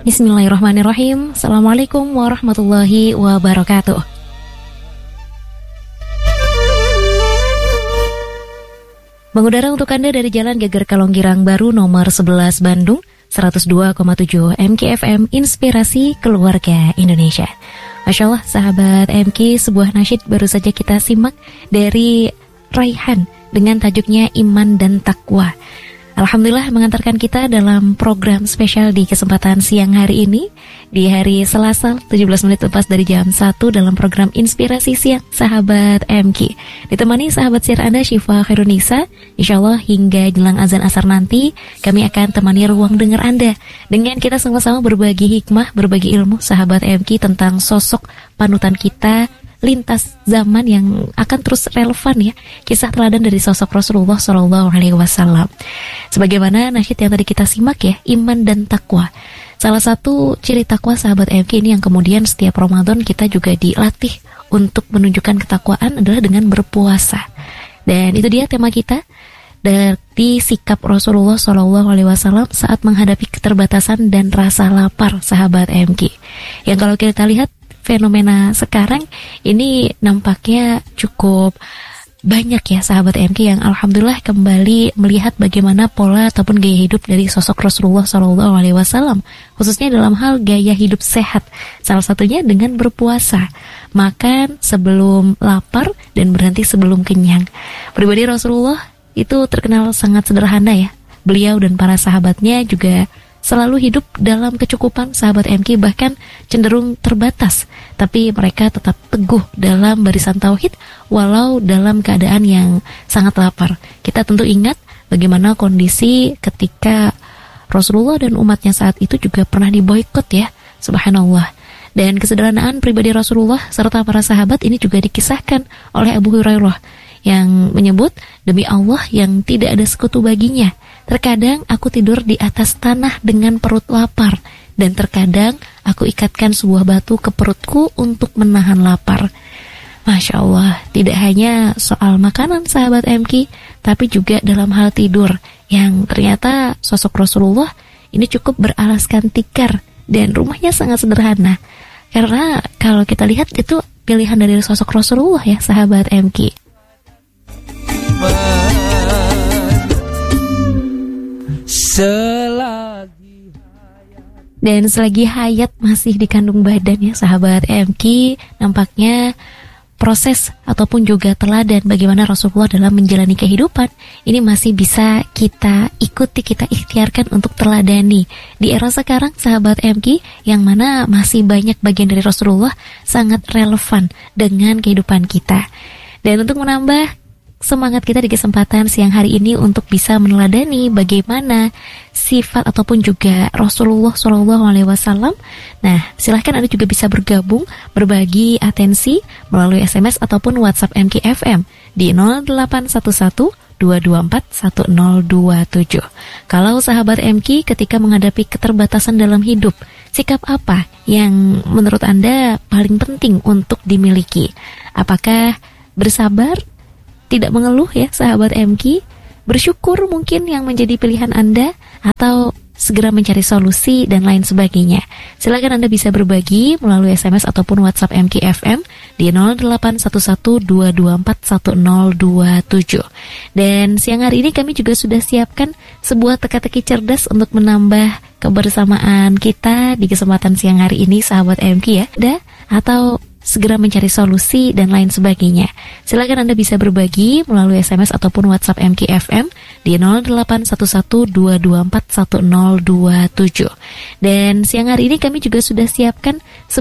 Bismillahirrahmanirrahim. Assalamualaikum warahmatullahi wabarakatuh. Mengudara untuk Anda dari Jalan Geger Kalonggirang Baru nomor 11 Bandung, 102,7 MKFM Inspirasi Keluarga Indonesia. Masya Allah sahabat MK, sebuah nasyid baru saja kita simak dari Raihan dengan tajuknya Iman dan Takwa. Alhamdulillah mengantarkan kita dalam program spesial di kesempatan siang hari ini, di hari Selasa 17 menit lepas dari jam 1 dalam program Inspirasi Siang Sahabat MK. Ditemani sahabat siar Anda Syifa Khairunisa. InsyaAllah hingga jelang azan asar nanti kami akan temani ruang dengar Anda dengan kita sama-sama berbagi hikmah, berbagi ilmu sahabat MK tentang sosok panutan kita lintas zaman yang akan terus relevan ya, kisah teladan dari sosok Rasulullah SAW. Sebagaimana nasyid yang tadi kita simak ya, iman dan takwa. Salah satu ciri takwa sahabat MK ini yang kemudian setiap Ramadan kita juga dilatih untuk menunjukkan ketakwaan adalah dengan berpuasa. Dan itu dia tema kita dari sikap Rasulullah SAW saat menghadapi keterbatasan dan rasa lapar sahabat MK. Yang kalau kita lihat fenomena sekarang ini nampaknya cukup banyak ya sahabat MK yang alhamdulillah kembali melihat bagaimana pola ataupun gaya hidup dari sosok Rasulullah SAW, khususnya dalam hal gaya hidup sehat. Salah satunya dengan berpuasa, makan sebelum lapar dan berhenti sebelum kenyang. Pribadi Rasulullah itu terkenal sangat sederhana ya. Beliau dan para sahabatnya juga selalu hidup dalam kecukupan sahabat MK, bahkan cenderung terbatas. Tapi mereka tetap teguh dalam barisan tauhid walau dalam keadaan yang sangat lapar. Kita tentu ingat bagaimana kondisi ketika Rasulullah dan umatnya saat itu juga pernah diboikot ya, subhanallah. Dan kesederhanaan pribadi Rasulullah serta para sahabat ini juga dikisahkan oleh Abu Hurairah yang menyebut, demi Allah yang tidak ada sekutu baginya, terkadang aku tidur di atas tanah dengan perut lapar, dan terkadang aku ikatkan sebuah batu ke perutku untuk menahan lapar. Masya Allah, tidak hanya soal makanan sahabat MK, tapi juga dalam hal tidur, yang ternyata sosok Rasulullah ini cukup beralaskan tikar, dan rumahnya sangat sederhana. Karena kalau kita lihat itu pilihan dari sosok Rasulullah ya sahabat MK. Dan selagi hayat masih dikandung badan ya sahabat MK, nampaknya proses ataupun juga teladan bagaimana Rasulullah dalam menjalani kehidupan ini masih bisa kita ikuti, kita ikhtiarkan untuk teladani di era sekarang sahabat MK, yang mana masih banyak bagian dari Rasulullah sangat relevan dengan kehidupan kita. Dan untuk menambah semangat kita di kesempatan siang hari ini untuk bisa meneladani bagaimana sifat ataupun juga Rasulullah SAW. Nah, silahkan Anda juga bisa bergabung, berbagi atensi melalui SMS ataupun WhatsApp MKFM di 0811-224-1027. Kalau sahabat MK ketika menghadapi keterbatasan dalam hidup, sikap apa yang menurut Anda paling penting untuk dimiliki? Apakah bersabar, tidak mengeluh ya sahabat MK, bersyukur mungkin yang menjadi pilihan Anda, atau segera mencari solusi dan lain sebagainya? Silakan Anda bisa berbagi melalui SMS ataupun WhatsApp MKFM di 0811-224-1027. Dan siang hari ini kami juga sudah siapkan sebuah teka-teki cerdas untuk menambah kebersamaan kita di kesempatan siang hari ini sahabat MK ya. Atau segera mencari solusi dan lain sebagainya. Silakan Anda bisa berbagi melalui SMS ataupun WhatsApp MKFM di 0811-224-1027. Dan siang hari ini kami juga sudah siapkan